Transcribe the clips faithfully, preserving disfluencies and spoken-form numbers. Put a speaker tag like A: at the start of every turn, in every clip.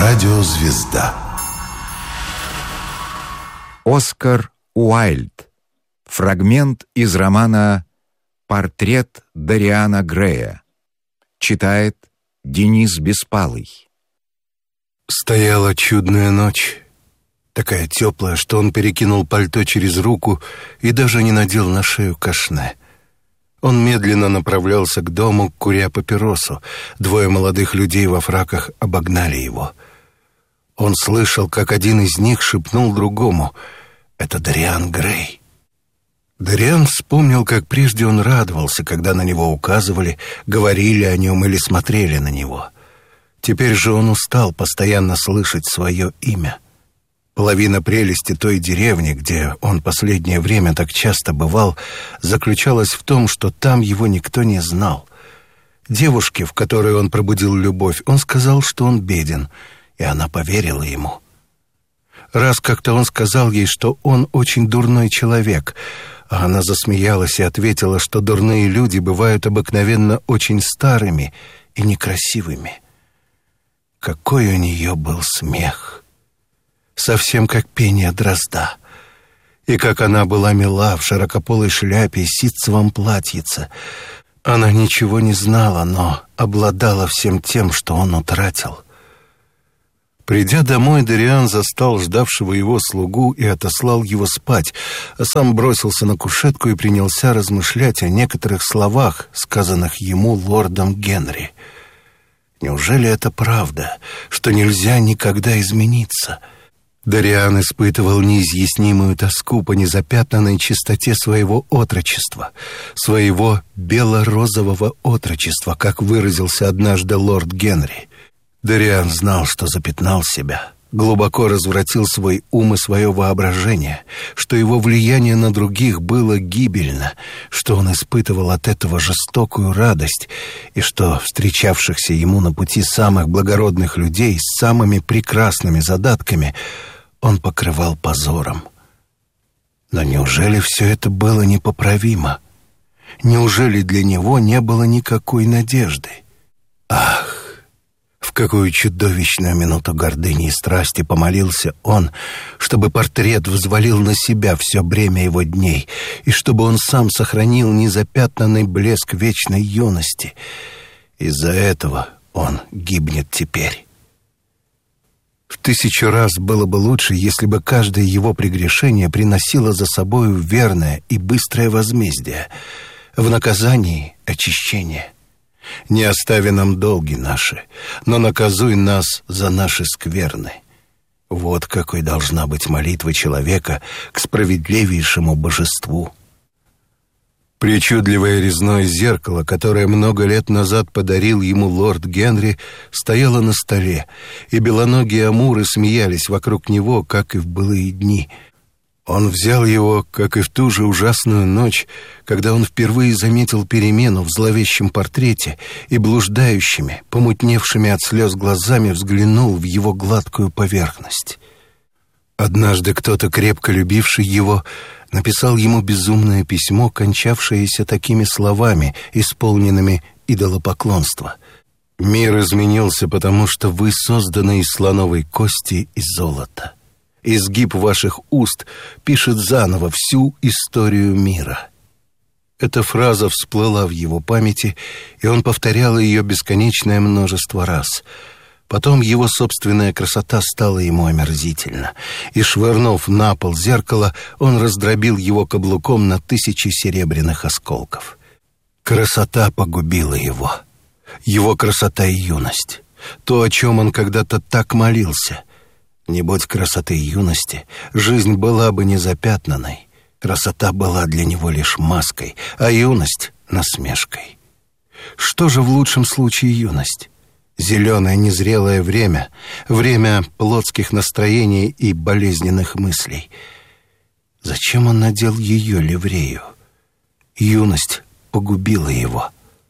A: Радиозвезда.
B: Оскар Уайльд. Фрагмент из романа «Портрет Дориана Грея». Читает Денис Беспалый.
C: Стояла чудная ночь, такая теплая, что он перекинул пальто через руку и даже не надел на шею кашне. Он медленно направлялся к дому, куря папиросу. Двое молодых людей во фраках обогнали его. Он слышал, как один из них шепнул другому: «Это Дориан Грей». Дориан вспомнил, как прежде он радовался, когда на него указывали, говорили о нем или смотрели на него. Теперь же он устал постоянно слышать свое имя. Половина прелести той деревни, где он последнее время так часто бывал, заключалась в том, что там его никто не знал. Девушке, в которой он пробудил любовь, он сказал, что он беден, и она поверила ему. Раз как-то он сказал ей, что он очень дурной человек, а она засмеялась и ответила, что дурные люди бывают обыкновенно очень старыми и некрасивыми. Какой у нее был смех! Совсем как пение дрозда. И как она была мила в широкополой шляпе и ситцевом платьице. Она ничего не знала, но обладала всем тем, что он утратил. Придя домой, Дориан застал ждавшего его слугу и отослал его спать, а сам бросился на кушетку и принялся размышлять о некоторых словах, сказанных ему лордом Генри. Неужели это правда, что нельзя никогда измениться? Дориан испытывал неизъяснимую тоску по незапятнанной чистоте своего отрочества, своего бело-розового отрочества, как выразился однажды лорд Генри. Дориан знал, что запятнал себя, глубоко развратил свой ум и свое воображение, что его влияние на других было гибельно, что он испытывал от этого жестокую радость и что встречавшихся ему на пути самых благородных людей с самыми прекрасными задатками он покрывал позором. Но неужели все это было непоправимо? Неужели для него не было никакой надежды? Ах! В какую чудовищную минуту гордыни и страсти помолился он, чтобы портрет взвалил на себя все бремя его дней, и чтобы он сам сохранил незапятнанный блеск вечной юности. Из-за этого он гибнет теперь. В тысячу раз было бы лучше, если бы каждое его прегрешение приносило за собою верное и быстрое возмездие, в наказании — очищение. Не остави нам долги наши, но наказуй нас за наши скверны. Вот какой должна быть молитва человека к справедливейшему божеству. Причудливое резное зеркало, которое много лет назад подарил ему лорд Генри, стояло на столе, и белоногие амуры смеялись вокруг него, как и в былые дни. Он взял его, как и в ту же ужасную ночь, когда он впервые заметил перемену в зловещем портрете и блуждающими, помутневшими от слез глазами взглянул в его гладкую поверхность. Однажды кто-то, крепко любивший его, написал ему безумное письмо, кончавшееся такими словами, исполненными идолопоклонства: «Мир изменился, потому что вы созданы из слоновой кости и золота. Изгиб ваших уст пишет заново всю историю мира». Эта фраза всплыла в его памяти, и он повторял ее бесконечное множество раз. Потом его собственная красота стала ему омерзительна, и, швырнув на пол зеркало, он раздробил его каблуком на тысячи серебряных осколков. Красота погубила его. Его красота и юность. То, о чем он когда-то так молился. Не будь красоты и юности, жизнь была бы незапятнанной. Красота была для него лишь маской, а юность — насмешкой. Что же в лучшем случае юность? Зеленое незрелое время, время плотских настроений и болезненных мыслей. Зачем он надел ее ливрею? Юность погубила его.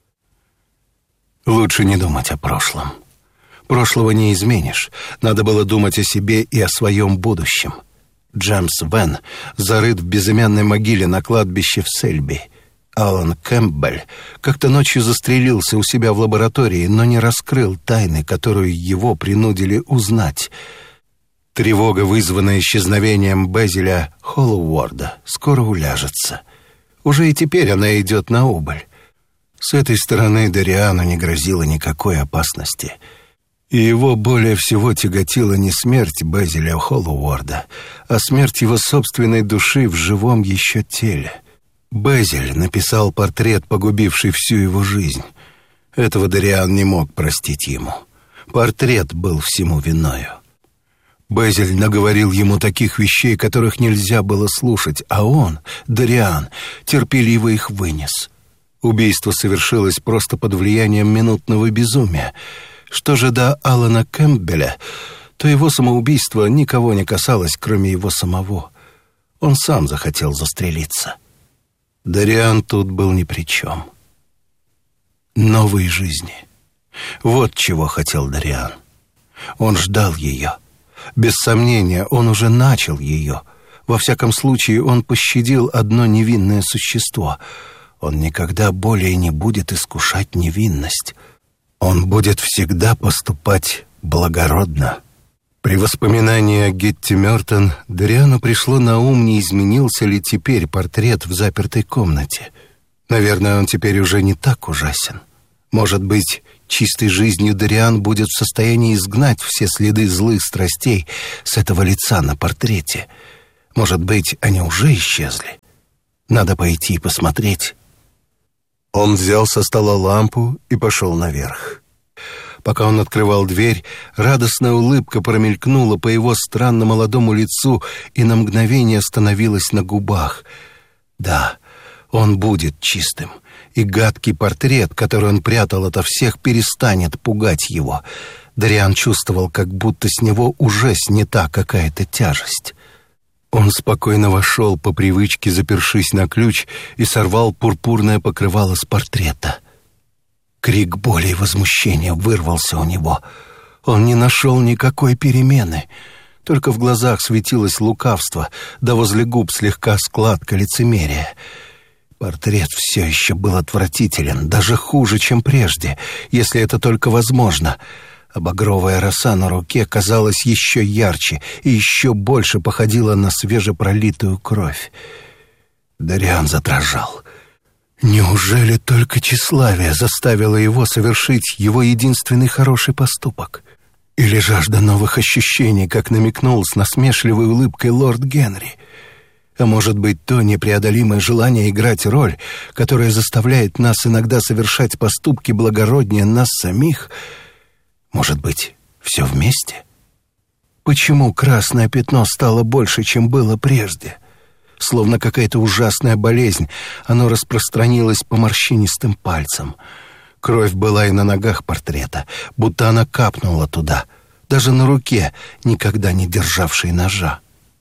C: Лучше не думать о прошлом. Прошлого не изменишь. Надо было думать о себе и о своем будущем. Джеймс Вен зарыт в безымянной могиле на кладбище в Сельби. Алан Кэмпбелл как-то ночью застрелился у себя в лаборатории, но не раскрыл тайны, которую его принудили узнать. Тревога, вызванная исчезновением Безиля Холлоуорда, скоро уляжется. Уже и теперь она идет на убыль. С этой стороны Дориану не грозило никакой опасности. И его более всего тяготила не смерть Безиля Холлоуорда, а смерть его собственной души в живом еще теле. Безиль написал портрет, погубивший всю его жизнь. Этого Дориан не мог простить ему. Портрет был всему виною. Безиль наговорил ему таких вещей, которых нельзя было слушать, а он, Дориан, терпеливо их вынес. Убийство совершилось просто под влиянием минутного безумия. Что же до Алана Кэмпбелля, то его самоубийство никого не касалось, кроме его самого. Он сам захотел застрелиться. Дориан тут был ни при чем. Новой жизни. Вот чего хотел Дориан. Он ждал ее. Без сомнения, он уже начал ее. Во всяком случае, он пощадил одно невинное существо. Он никогда более не будет искушать невинность. Он будет всегда поступать благородно. При воспоминании о Гетти Мёртон Дориану пришло на ум, не изменился ли теперь портрет в запертой комнате. Наверное, он теперь уже не так ужасен. Может быть, чистой жизнью Дориан будет в состоянии изгнать все следы злых страстей с этого лица на портрете. Может быть, они уже исчезли. Надо пойти и посмотреть. Он взял со стола лампу и пошел наверх. Пока он открывал дверь, радостная улыбка промелькнула по его странно молодому лицу и на мгновение остановилась на губах. Да, он будет чистым, и гадкий портрет, который он прятал ото всех, перестанет пугать его. Дориан чувствовал, как будто с него уже снята какая-то тяжесть. Он спокойно вошел, по привычке запершись на ключ, и сорвал пурпурное покрывало с портрета. Крик боли и возмущения вырвался у него. Он не нашел никакой перемены. Только в глазах светилось лукавство, да возле губ слегка складка лицемерия. Портрет все еще был отвратителен, даже хуже, чем прежде, если это только возможно. А багровая роса на руке казалась еще ярче и еще больше походила на свежепролитую кровь. Дориан задрожал. Неужели только тщеславие заставило его совершить его единственный хороший поступок? Или жажда новых ощущений, как намекнул с насмешливой улыбкой лорд Генри? А может быть, то непреодолимое желание играть роль, которое заставляет нас иногда совершать поступки благороднее нас самих? Может быть, все вместе? Почему красное пятно стало больше, чем было прежде? Словно какая-то ужасная болезнь, оно распространилось по морщинистым пальцам. Кровь была и на ногах портрета, будто она капнула туда, даже на руке, никогда не державшей ножа.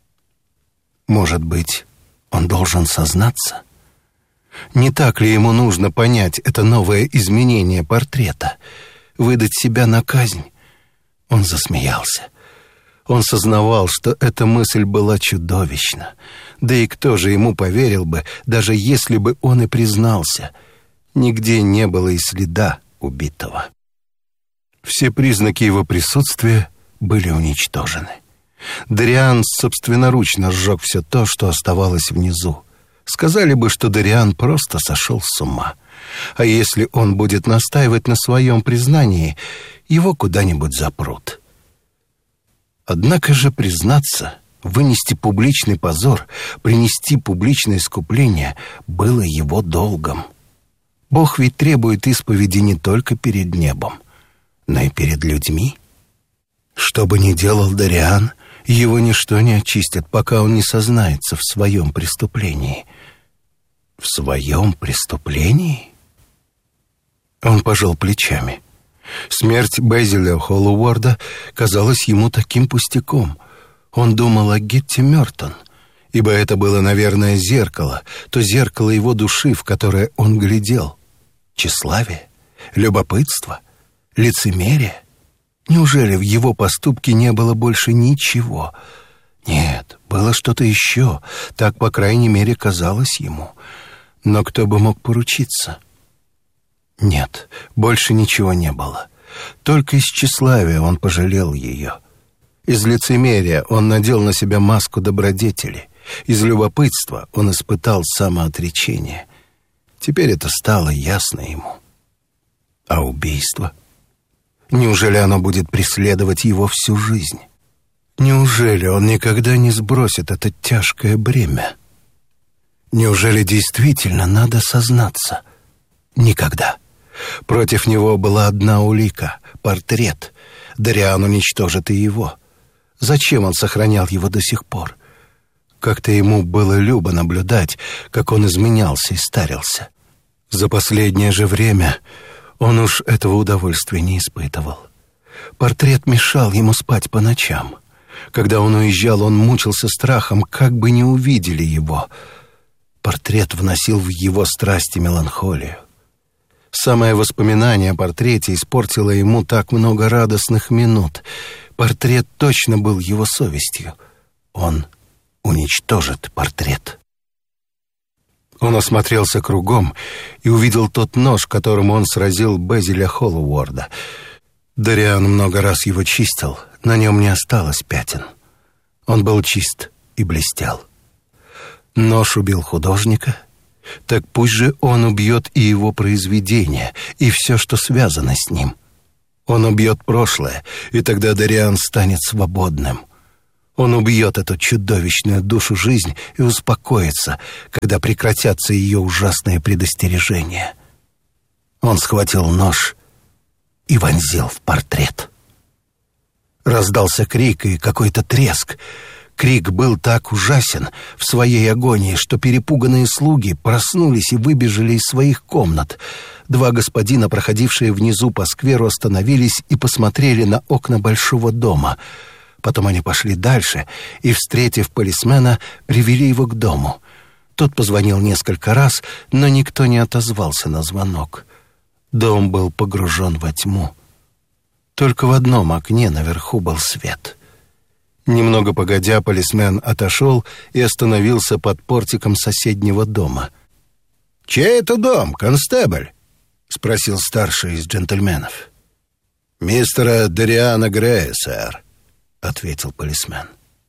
C: Может быть, он должен сознаться? Не так ли ему нужно понять это новое изменение портрета? Выдать себя на казнь? Он засмеялся. Он сознавал, что эта мысль была чудовищна. Да и кто же ему поверил бы, даже если бы он и признался? Нигде не было и следа убитого. Все признаки его присутствия были уничтожены. Дориан собственноручно сжег все то, что оставалось внизу. Сказали бы, что Дориан просто сошел с ума. А если он будет настаивать на своем признании, его куда-нибудь запрут. Однако же признаться, вынести публичный позор, принести публичное искупление было его долгом. Бог ведь требует исповеди не только перед небом, но и перед людьми. Что бы ни делал Дориан, его ничто не очистит, пока он не сознается в своем преступлении. В своем преступлении? Он пожал плечами. Смерть Безиля Холлоуорда казалась ему таким пустяком. Он думал о Гетти Мёртон, ибо это было, наверное, зеркало, то зеркало его души, в которое он глядел. Тщеславие, любопытство, лицемерие. Неужели в его поступке не было больше ничего? Нет, было что-то еще, так, по крайней мере, казалось ему. Но кто бы мог поручиться? Нет, больше ничего не было. Только из тщеславия он пожалел ее. Из лицемерия он надел на себя маску добродетели. Из любопытства он испытал самоотречение. Теперь это стало ясно ему. А убийство? Неужели оно будет преследовать его всю жизнь? Неужели он никогда не сбросит это тяжкое бремя? Неужели действительно надо сознаться? Никогда. Против него была одна улика — портрет. Дориан уничтожит и его. Зачем он сохранял его до сих пор? Как-то ему было любо наблюдать, как он изменялся и старился. За последнее же время он уж этого удовольствия не испытывал. Портрет мешал ему спать по ночам. Когда он уезжал, он мучился страхом, как бы не увидели его. Портрет вносил в его страсти меланхолию. Самое воспоминание о портрете испортило ему так много радостных минут. Портрет точно был его совестью. Он уничтожит портрет. Он осмотрелся кругом и увидел тот нож, которым он сразил Безиля Холлоуорда. Дориан много раз его чистил, на нем не осталось пятен. Он был чист и блестел. Нож убил художника, так пусть же он убьет и его произведение, и все, что связано с ним. Он убьет прошлое, и тогда Дориан станет свободным. Он убьет эту чудовищную душу жизнь и успокоится, когда прекратятся ее ужасные предостережения. Он схватил нож и вонзил в портрет. Раздался крик и какой-то треск. Крик был так ужасен в своей агонии, что перепуганные слуги проснулись и выбежали из своих комнат. Два господина, проходившие внизу по скверу, остановились и посмотрели на окна большого дома. Потом они пошли дальше и, встретив полисмена, привели его к дому. Тот позвонил несколько раз, но никто не отозвался на звонок. Дом был погружен во тьму. Только в одном окне наверху был свет. Немного погодя, полисмен отошел и остановился под портиком соседнего дома. «Чей это дом, констебль?» — спросил старший из джентльменов. «Мистера Дориана Грея, сэр», — ответил полисмен.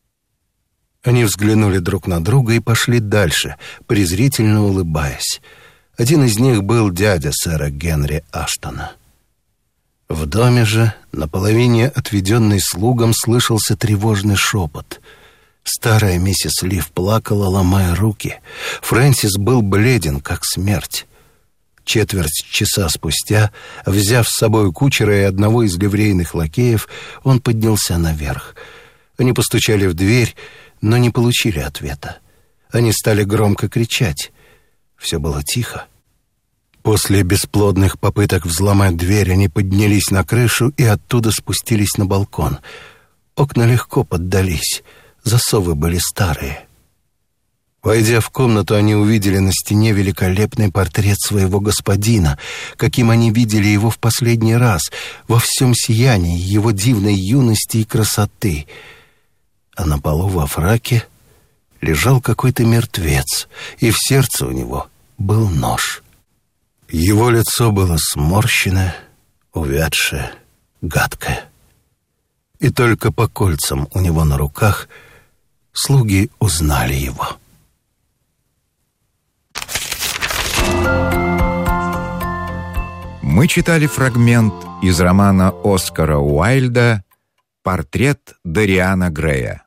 C: Они взглянули друг на друга и пошли дальше, презрительно улыбаясь. Один из них был дядя сэра Генри Аштона. В доме же, наполовине отведенный слугам, слышался тревожный шепот. Старая миссис Лив плакала, ломая руки. Фрэнсис был бледен, как смерть. Четверть часа спустя, взяв с собой кучера и одного из ливрейных лакеев, он поднялся наверх. Они постучали в дверь, но не получили ответа. Они стали громко кричать. Все было тихо. После бесплодных попыток взломать дверь они поднялись на крышу и оттуда спустились на балкон. Окна легко поддались, засовы были старые. Войдя в комнату, они увидели на стене великолепный портрет своего господина, каким они видели его в последний раз, во всем сиянии его дивной юности и красоты. А на полу во фраке лежал какой-то мертвец, и в сердце у него был нож. Его лицо было сморщенное, увядшее, гадкое. И только по кольцам у него на руках слуги узнали его.
B: Мы читали фрагмент из романа Оскара Уайльда «Портрет Дориана Грея».